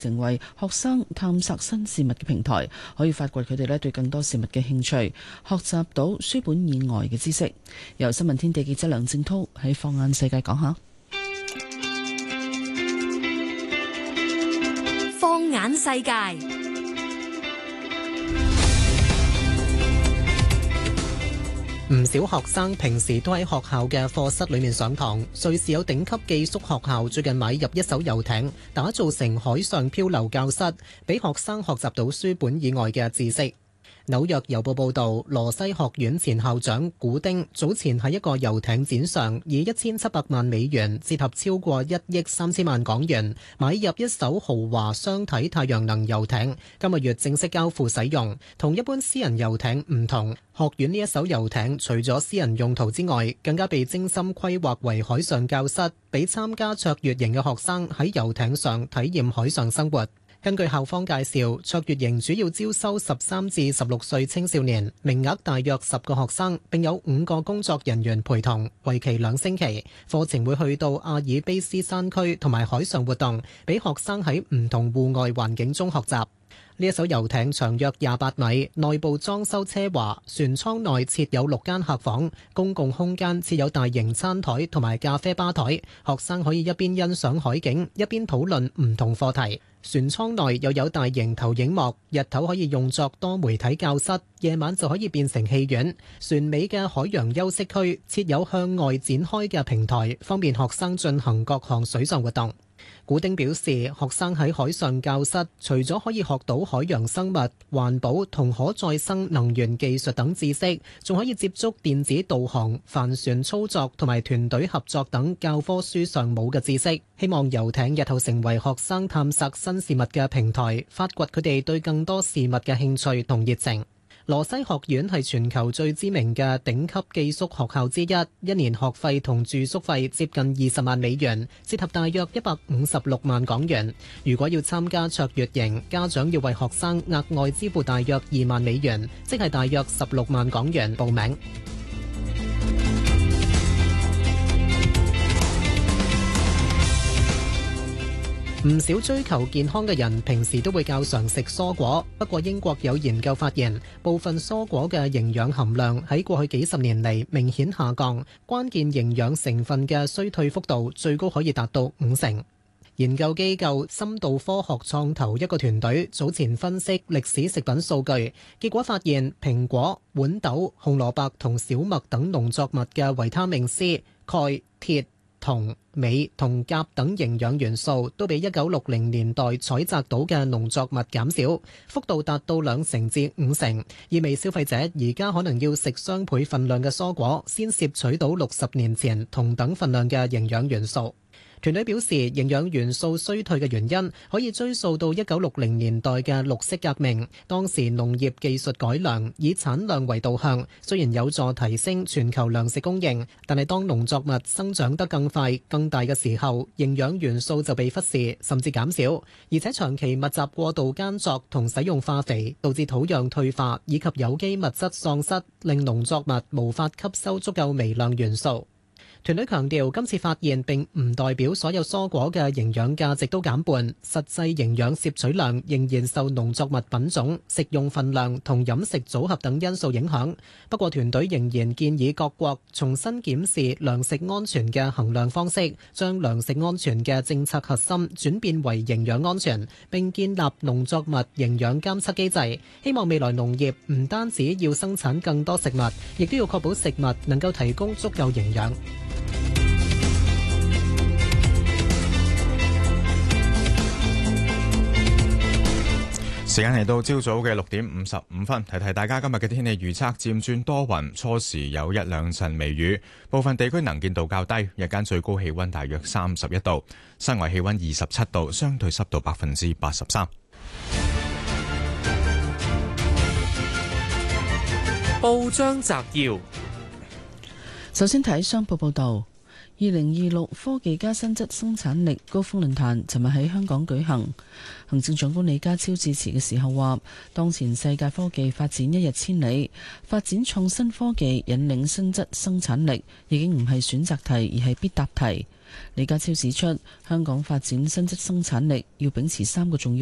成為學生探索新事物嘅平台，可以發掘佢哋咧對更多事物嘅興趣，學習到書本以外嘅知識。由新聞天地記者梁正濤喺放眼世界講下。 放眼世界。 唔少學生平時都喺學校嘅課室裏面上堂。瑞士有頂級寄宿學校最近買入一艘遊艇，打造成海上漂流教室，俾學生學習到書本以外嘅知識。紐約郵報報導，羅西學院前校長古丁早前喺一個遊艇展上，以1700萬美元，折合超過1億3000萬港元，買入一艘豪華雙體太陽能遊艇，今個月正式交付使用。同一般私人遊艇唔同，學院呢一艘遊艇除咗私人用途之外，更加被精心規劃為海上教室，俾參加卓越營嘅學生喺遊艇上體驗海上生活。根據校方介紹，卓越營主要招收13至16歲青少年，名額大約10個學生，並有5個工作人員陪同，為期2星期。課程會去到阿爾卑斯山區同埋海上活動，俾學生喺唔同戶外環境中學習。呢一艘遊艇長約28米，內部裝修奢華，船艙內設有6間客房，公共空間設有大型餐台同埋咖啡吧台，學生可以一邊欣賞海景，一邊討論唔同課題。船艙內又有大型投影幕，日頭可以用作多媒體教室，夜晚就可以變成戲院。船尾嘅海洋休息區設有向外展開嘅平台，方便學生進行各項水上活動。古丁表示，學生喺海上教室除咗可以學到海洋生物、環保同可再生能源技術等知識，仲可以接觸電子導航、帆船操作同埋團隊合作等教科書上冇嘅知識。希望遊艇日後成為學生探索新事物嘅平台，發掘佢哋對更多事物嘅興趣同熱情。羅西學院係全球最知名嘅頂級寄宿學校之一，一年學費同住宿費接近20萬美元，折合大約156萬港元。如果要參加卓越營，家長要為學生額外支付大約2萬美元，即係大約16萬港元報名。唔少追求健康嘅人平時都會較常食蔬果，不過英國有研究發現，部分蔬果嘅營養含量喺過去幾十年嚟明顯下降，關鍵營養成分嘅衰退幅度最高可以達到50%。研究機構深度科學創投一個團隊早前分析歷史食品數據，結果發現蘋果、豌豆、紅蘿蔔同小麥等農作物嘅維他命 C、鈣、鐵、銅、鎂同鉀等營養元素都比1960年代採摘到嘅農作物減少，幅度達到2成至5成，意味消費者而家可能要食雙倍份量嘅蔬果，先攝取到60年前同等份量嘅營養元素。團隊表示，營養元素衰退嘅原因可以追溯到1960年代嘅綠色革命，當時農業技術改良，以產量為導向，雖然有助提升全球糧食供應，但係當農作物生長得更快、更大嘅時候，營養元素就被忽視甚至減少，而且長期密集過度耕作同使用化肥，導致土壤退化以及有機物質喪失，令農作物無法吸收足夠微量元素。團隊強調，今次發現並唔代表所有蔬果嘅營養價值都減半，實際營養攝取量仍然受農作物品種、食用份量同飲食組合等因素影響。不過，團隊仍然建議各國重新檢視糧食安全嘅衡量方式，將糧食安全嘅政策核心轉變為營養安全，並建立農作物營養監測機制。希望未來農業唔單止要生產更多食物，亦都要確保食物能夠提供足夠營養。 時間嚟到朝早嘅6:55，提提大家今日嘅天氣預測，漸轉多雲，初時有1-2陣微雨，部分地區能見度較低，日間最高氣溫大約31度，室外氣溫27度，相對濕度83%。 報章摘要， 首先睇商報報道。2026科技加新質生產力高峰論壇尋日喺香港舉行，行政長官李家超致辭嘅時候話，當前世界科技發展一日千里，發展創新科技引領新質生產力已經唔係選擇題，而係必答題。 李家超指出，香港發展新質生產力要秉持3個重要